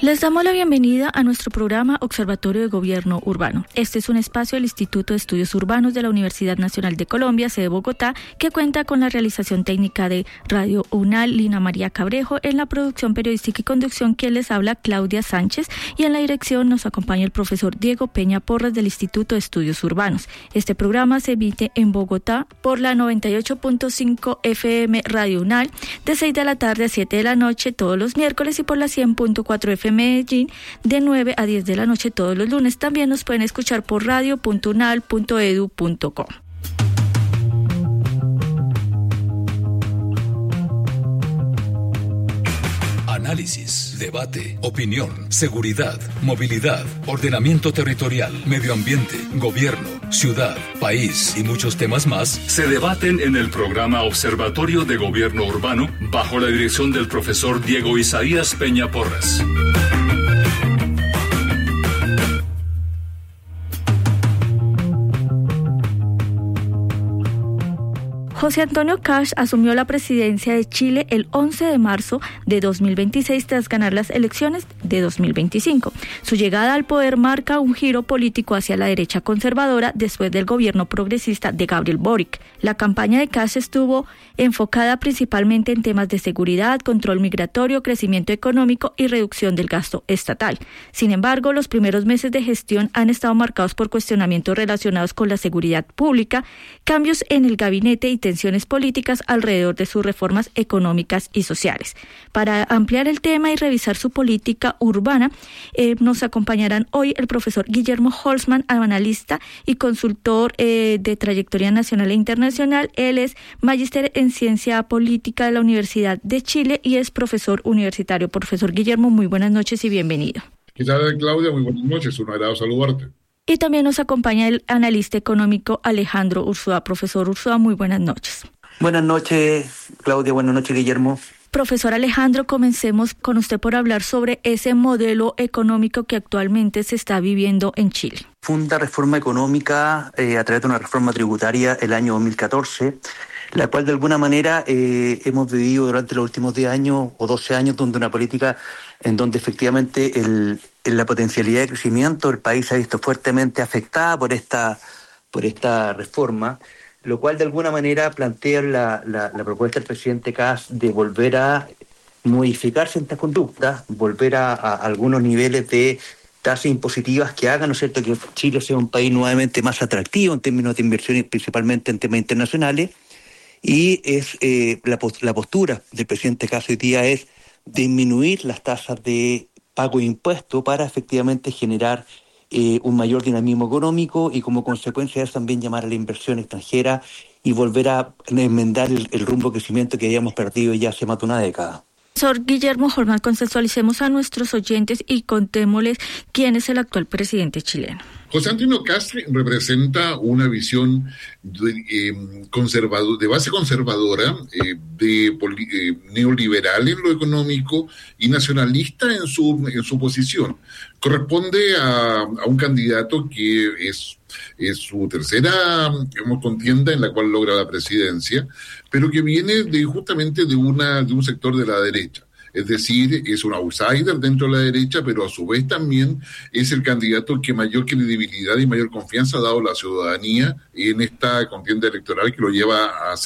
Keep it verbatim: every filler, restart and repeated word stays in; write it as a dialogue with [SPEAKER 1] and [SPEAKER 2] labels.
[SPEAKER 1] Les damos la bienvenida a nuestro programa Observatorio de Gobierno Urbano. Este es un espacio del Instituto de Estudios Urbanos de la Universidad Nacional de Colombia, sede Bogotá, que cuenta con la realización técnica de Radio UNAL, Lina María Cabrejo, en la producción periodística y conducción, quien les habla, Claudia Sánchez, y en la dirección nos acompaña el profesor Diego Peña Porras del Instituto de Estudios Urbanos. Este programa se emite en Bogotá por la noventa y ocho punto cinco F M Radio UNAL, de seis de la tarde a siete de la noche todos los miércoles, y por la cien punto cuatro F M Medellín de nueve a diez de la noche todos los lunes. También nos pueden escuchar por radio punto unal punto edu punto co.
[SPEAKER 2] Análisis, debate, opinión, seguridad, movilidad, ordenamiento territorial, medio ambiente, gobierno, ciudad, país y muchos temas más se debaten en el programa Observatorio de Gobierno Urbano bajo la dirección del profesor Diego Isaías Peña Porras.
[SPEAKER 1] José Antonio Kast asumió la presidencia de Chile el once de marzo de dos mil veintiséis tras ganar las elecciones de dos mil veinticinco. Su llegada al poder marca un giro político hacia la derecha conservadora después del gobierno progresista de Gabriel Boric. La campaña de Kast estuvo enfocada principalmente en temas de seguridad, control migratorio, crecimiento económico y reducción del gasto estatal. Sin embargo, los primeros meses de gestión han estado marcados por cuestionamientos relacionados con la seguridad pública, cambios en el gabinete y tensiones políticas alrededor de sus reformas económicas y sociales. Para ampliar el tema y revisar su política urbana, eh, nos acompañarán hoy el profesor Guillermo Holzman, analista y consultor eh, de trayectoria nacional e internacional. Él es magíster en ciencia política de la Universidad de Chile y es profesor universitario. Profesor Guillermo, muy buenas noches y bienvenido.
[SPEAKER 3] ¿Qué tal, Claudia? Muy buenas noches, un agrado saludarte.
[SPEAKER 1] Y también nos acompaña el analista económico Alejandro Ursúa. Profesor Ursúa, muy buenas noches.
[SPEAKER 4] Buenas noches, Claudia. Buenas noches, Guillermo.
[SPEAKER 1] Profesor Alejandro, comencemos con usted por hablar sobre ese modelo económico que actualmente se está viviendo en Chile.
[SPEAKER 4] Funda reforma económica eh, a través de una reforma tributaria el año dos mil catorce, la cual de alguna manera eh, hemos vivido durante los últimos diez años o doce años, donde una política en donde efectivamente el, la potencialidad de crecimiento del país se ha visto fuertemente afectada por esta, por esta reforma, lo cual de alguna manera plantea la, la, la propuesta del presidente Kast de volver a modificar ciertas conductas, volver a, a algunos niveles de tasas impositivas que hagan, ¿no es cierto?, que Chile sea un país nuevamente más atractivo en términos de inversiones, principalmente en temas internacionales. Y es eh, la, la postura del presidente Kast hoy día es disminuir las tasas de pago de impuestos para efectivamente generar eh, un mayor dinamismo económico y como consecuencia de eso también llamar a la inversión extranjera y volver a enmendar el, el rumbo de crecimiento que habíamos perdido ya hace más de una década.
[SPEAKER 1] Profesor Guillermo Holzman, contextualicemos a nuestros oyentes y contémosles quién es el actual presidente chileno.
[SPEAKER 3] José Antonio Kast representa una visión de, eh, conservador, de base conservadora, eh, de poli, eh, neoliberal en lo económico y nacionalista en su, en su posición. Corresponde a, a un candidato que es, es su tercera digamos, contienda en la cual logra la presidencia, pero que viene de justamente de, una, de un sector de la derecha. Es decir, es un outsider dentro de la derecha, pero a su vez también es el candidato que mayor credibilidad y mayor confianza ha dado la ciudadanía en esta contienda electoral que lo lleva a